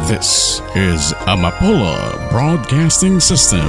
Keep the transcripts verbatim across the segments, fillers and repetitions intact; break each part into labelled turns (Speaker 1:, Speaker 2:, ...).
Speaker 1: This is Amapola Broadcasting System.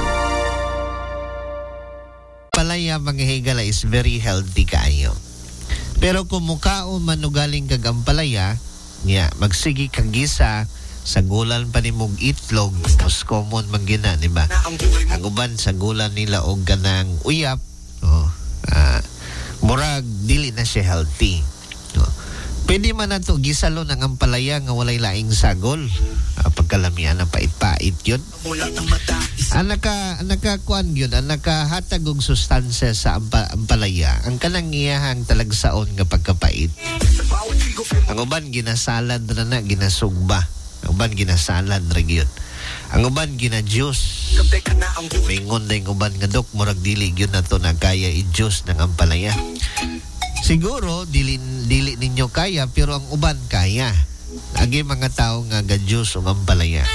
Speaker 2: Palaya mga higala is very healthy kayo. Pero kung mukhaon manugaling kag ang palaya, niya magsigi kag gisa sa gulan pa ni mong itlog, most common man gina, di ba? Ang uban sa gulan nila og ganang uyap, oh, uh, murag dili na siya healthy. No? Pwede man na to gisalo ng ampalaya nga walay laing sagol. Uh, pagkalamian na pait-pait yun. Ang naka, nakakuan yun, ang nakahatag og sustansya sa ampa, ampalaya, ang kanang iyahang talagsaon nga pagkapait. Ang uban ginasalad na na, ginasugba. Ang uban ginasalad ra gyud. Ang uban gina-juice. Mingon na yung uban nga dok, murag dili gyud na to na kaya i-juice ng ampalaya. Siguro, dili, dili ninyo kaya, pero ang uban kaya. Agi mga tao nga ga-juice o ampalaya.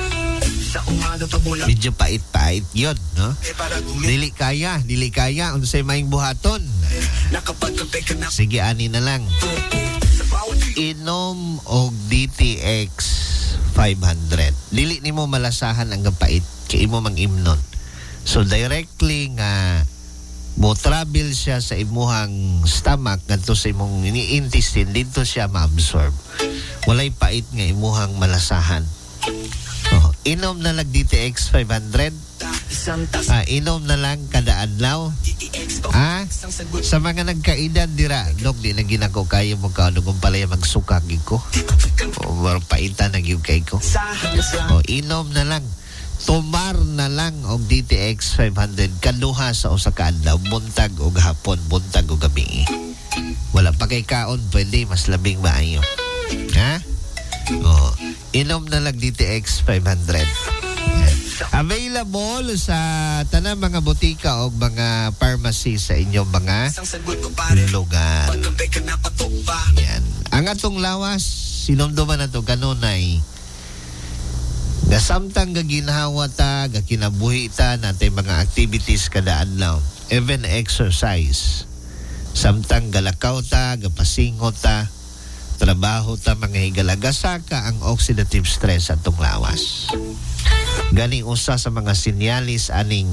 Speaker 2: Medyo pait-pait yun, no? Dili kaya, dili kaya. Unsay maing buhaton. Sige, ani na lang. Inom og D T X five hundred. Dili nimo malasahan ang gapait kay imo mang imnon. So directly nga mo travel siya sa imuhang stomach ngadto sa imong intestine, dito siya ma-absorb. Walay pait nga imuhang malasahan. Oh, inom na lang D T X five hundred. Ah, inom na lang kada adlaw. Ah, sa mga nagkaedad dira, dok, di na ginako kayo mo ka kung palaya magsukag ko. O marpaita na gyud kay ko. O inom na lang. Tumar na lang og D T X five hundred kaduha sa usa ka adlaw, buntag ug hapon, buntag ug gabi. Wala pa kay kaon, pwede mas labing maayo. Ha? O, inom na lang D T X five hundred. Available sa tanang mga botika o mga pharmacy sa inyong mga lugar. Yan. Ang atong lawas, sinumduman na ito kanunay. Gasamtang gaginhawa ta, gakinabuhi ta natin mga activities kada adlaw. Even exercise. Samtang galakaw ta, gapasingot ta, trabaho ta mga higalagasa ka ang oxidative stress atong lawas. Ganing usa sa mga sinyalis aning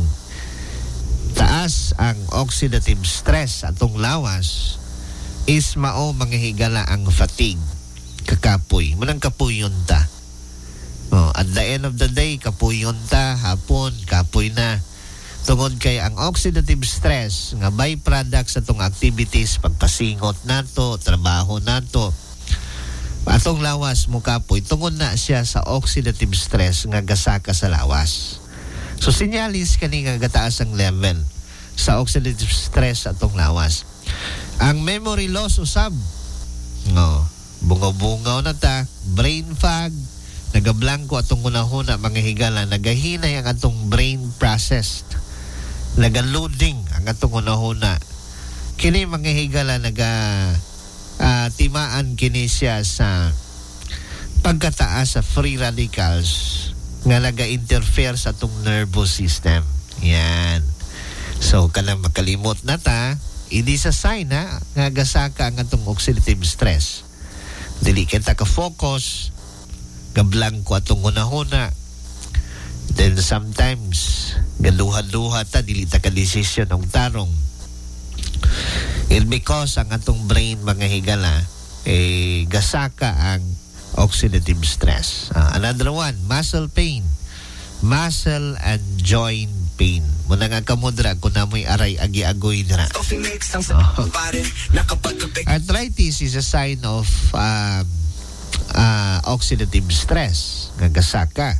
Speaker 2: taas ang oxidative stress atong lawas is mao mga higala ang fatigue, kakapoy. Munang kapuyon ta. Oh, at the end of the day, kapuyon ta, hapon, kapoy na. Tungod kay ang oxidative stress nga byproduct sa tong activities, pagpasingot nato, trabaho nato, atong lawas mo kapoy, tungod na siya sa oxidative stress nga gasaka sa lawas. So sinyalis kani nga gataas ang level sa oxidative stress atong lawas. Ang memory loss usab. No, bungaw-bungaw na ta, brain fog, nagablangko atong hunahuna mga higala, nagahinay ang atong brain processed. Naga-loading ang atong hunahuna. Kini mga higala naga Uh, timaan kini siya sa pagkataas sa free radicals nga naga-interfere sa itong nervous system. Yan. So, kanang makalimot na ta, hindi sa sign ha, nga gasaka ang atong oxidative stress. Dili kita ka-focus, gablangko atong hunahuna. Then sometimes, galuha-luha ta, dili ta ka-desisyon ng tarong. It because ang atong brain mga higala eh gasaka ang oxidative stress. Uh, another one, muscle pain. Muscle and joint pain. Muna nga kamudra kung namoy aray agi-agoy dira. Oh. Arthritis is a sign of uh, uh, oxidative stress. Nga gasaka.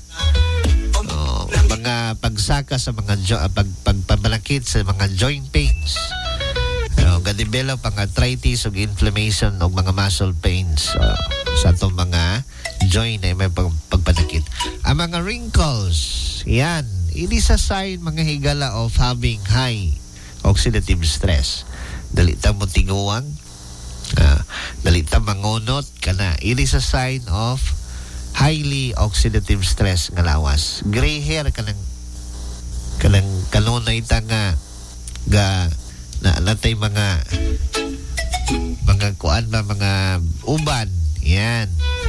Speaker 2: Oh, mga pagsaka sa mga jo- pag pagpabalakit sa mga joint pains. So, ga-develop ang arthritis o inflammation o mga muscle pains uh, sa itong mga joint na may pag- pagpanakit. Ang mga wrinkles, yan, it is a sign mga higala of having high oxidative stress. Dalita mo tiguang, uh, dalita mangunot ka na. It is a sign of highly oxidative stress nga lawas. Gray hair ka ng kanang kanunay ta nga ga na natay mga mga kuan ba mga uban yan